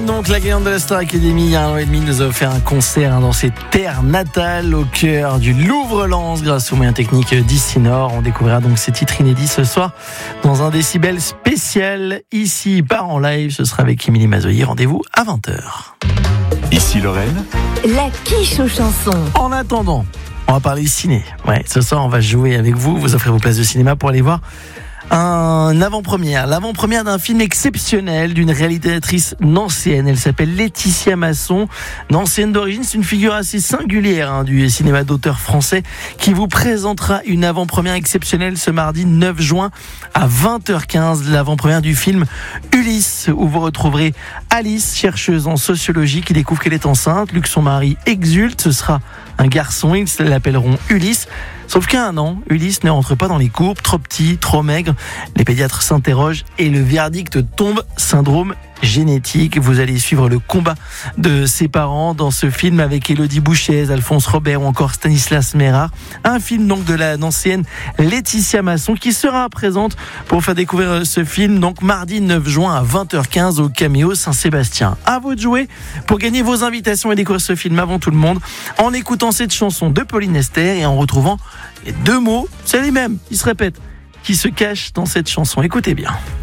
Donc la gagnante de la Star Academy, il y a 1 an et demi, nous a offert un concert dans ses terres natales, au cœur du Louvre-Lens, grâce aux moyens techniques d'Ici Nord. On découvrira donc ces titres inédits ce soir dans un décibel spécial. Ici, part en live, ce sera avec Émilie Mazoyer. Rendez-vous à 20h. Ici Lorraine, la quiche aux chansons. En attendant, on va parler ciné. Ouais, ce soir, on va jouer avec vous. Vous offrez vos places de cinéma pour aller voir l'avant-première d'un film exceptionnel d'une réalisatrice nancéenne. Elle s'appelle Laetitia Masson. Nancéenne d'origine, c'est une figure assez singulière du cinéma d'auteur français qui vous présentera une avant-première exceptionnelle ce mardi 9 juin à 20h15, l'avant-première du film Ulysse, où vous retrouverez Alice, chercheuse en sociologie, qui découvre qu'elle est enceinte. Luc, son mari, exulte. Ce sera un garçon, ils l'appelleront Ulysse. Sauf qu'à 1 an, Ulysse ne rentre pas dans les courbes, trop petit, trop maigre. Les pédiatres s'interrogent et le verdict tombe, syndrome génétique. Vous allez suivre le combat de ses parents dans ce film avec Élodie Bouchez, Alphonse Robert ou encore Stanislas Mérard. Un film donc de la nancéenne Laetitia Masson qui sera présente pour faire découvrir ce film donc mardi 9 juin à 20h15 au Caméo Saint-Sébastien. À vous de jouer pour gagner vos invitations et découvrir ce film avant tout le monde en écoutant cette chanson de Pauline Esther et en retrouvant les 2 mots, c'est les mêmes, ils se répètent, qui se cachent dans cette chanson. Écoutez bien.